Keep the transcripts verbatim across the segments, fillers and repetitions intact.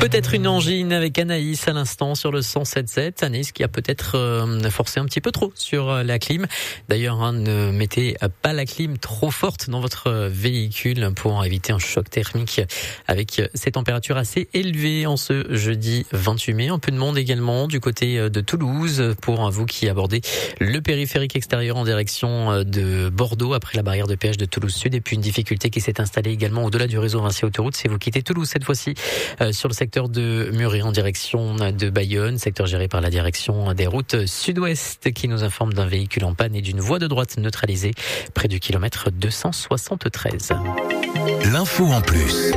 Peut-être une angine avec Anaïs à l'instant sur le cent sept sept. Anaïs qui a peut-être euh, forcé un petit peu trop sur la clim. D'ailleurs, hein, ne mettez pas la clim trop forte dans votre véhicule pour éviter un choc thermique avec ces températures assez élevées en ce jeudi vingt-huit mai. Un peu de monde également du côté de Toulouse pour vous qui abordez le périphérique extérieur en direction de Bordeaux après la barrière de péage de Toulouse Sud. Et puis une difficulté qui s'est installée également au-delà du réseau Vinci Autoroute si vous quittez Toulouse cette fois-ci euh, sur le secteur de Muret en direction de Bayonne, secteur géré par la direction des routes sud-ouest qui nous informe d'un véhicule en panne et d'une voie de droite neutralisée près du kilomètre deux cent soixante-treize. L'info en plus.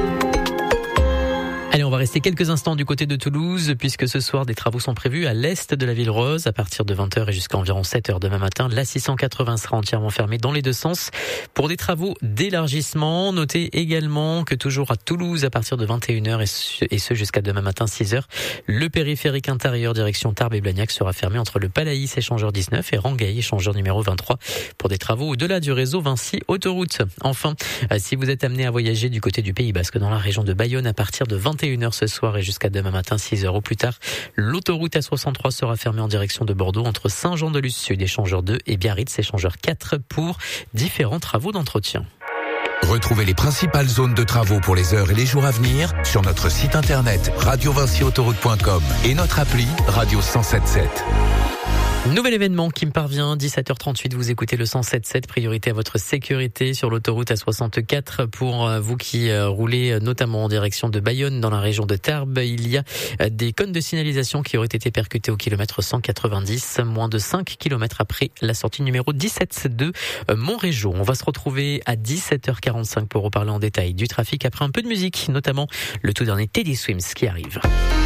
Allez, on va rester quelques instants du côté de Toulouse puisque ce soir des travaux sont prévus à l'est de la ville rose à partir de vingt heures et jusqu'à environ sept heures demain matin. La six cent quatre-vingts sera entièrement fermée dans les deux sens pour des travaux d'élargissement. Notez également que toujours à Toulouse à partir de vingt et une heures et ce jusqu'à demain matin six heures, le périphérique intérieur direction Tarbes et Blagnac sera fermé entre le Palaïs échangeur dix-neuf et Rangueil échangeur numéro vingt-trois pour des travaux au-delà du réseau Vinci Autoroute. Enfin, si vous êtes amené à voyager du côté du Pays Basque dans la région de Bayonne à partir de vingt et une heures ce soir et jusqu'à demain matin six heures au plus tard, l'autoroute A soixante-trois sera fermée en direction de Bordeaux entre Saint-Jean-de-Luz Sud échangeur deux et Biarritz échangeur quatre pour différents travaux d'entretien. Retrouvez les principales zones de travaux pour les heures et les jours à venir sur notre site internet radio vinci autoroute point com et notre appli Radio cent sept sept. Nouvel événement qui me parvient, dix-sept heures trente-huit, vous écoutez le cent sept sept, priorité à votre sécurité sur l'autoroute A soixante-quatre pour vous qui roulez notamment en direction de Bayonne dans la région de Tarbes. Il y a des cônes de signalisation qui auraient été percutés au kilomètre cent quatre-vingt-dix, moins de cinq kilomètres après la sortie numéro dix-sept de Montrégeau. On va se retrouver à dix-sept heures quarante-cinq pour reparler en détail du trafic après un peu de musique, notamment le tout dernier Teddy Swims qui arrive.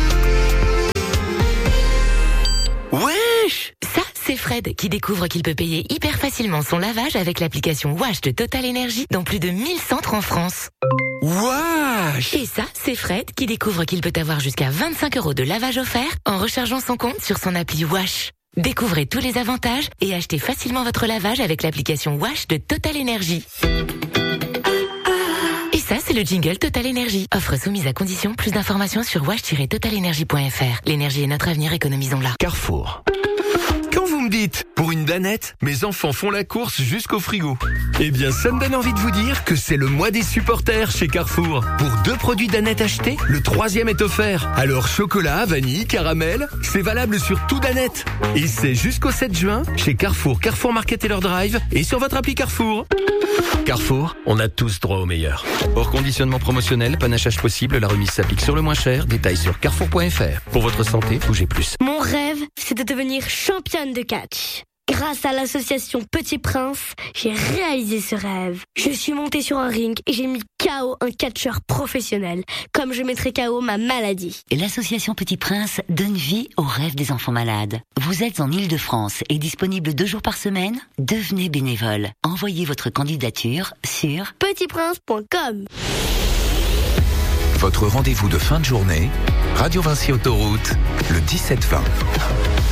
Wesh! Ça, c'est Fred qui découvre qu'il peut payer hyper facilement son lavage avec l'application Wash de Total Energy dans plus de mille centres en France. Wesh! Et ça, c'est Fred qui découvre qu'il peut avoir jusqu'à vingt-cinq euros de lavage offert en rechargeant son compte sur son appli Wash. Découvrez tous les avantages et achetez facilement votre lavage avec l'application Wash de Total Energy. Et ça, c'est le jingle Total Energy. Offre soumise à condition. Plus d'informations sur wash tiret total energy point f r. L'énergie est notre avenir, économisons-la. Carrefour. Quand vous me dites, pour une danette, mes enfants font la course jusqu'au frigo. Eh bien, ça me donne envie de vous dire que c'est le mois des supporters chez Carrefour. Pour deux produits danette achetés, le troisième est offert. Alors chocolat, vanille, caramel, c'est valable sur tout danette. Et c'est jusqu'au sept juin chez Carrefour, Carrefour Market et leur Drive et sur votre appli Carrefour. Carrefour, on a tous droit au meilleur. Hors conditionnement promotionnel, panachage possible, la remise s'applique sur le moins cher. Détails sur carrefour point f r. Pour votre santé, bougez plus. Mon rêve, c'est de devenir championne de catch. Grâce à l'association Petit Prince, j'ai réalisé ce rêve. Je suis montée sur un ring et j'ai mis K O un catcheur professionnel, comme je mettrai K O ma maladie. L'association Petit Prince donne vie aux rêves des enfants malades. Vous êtes en Île-de-France et disponible deux jours par semaine? Devenez bénévole. Envoyez votre candidature sur petit prince point com. Votre rendez-vous de fin de journée, Radio Vinci Autoroute, le dix-sept vingt.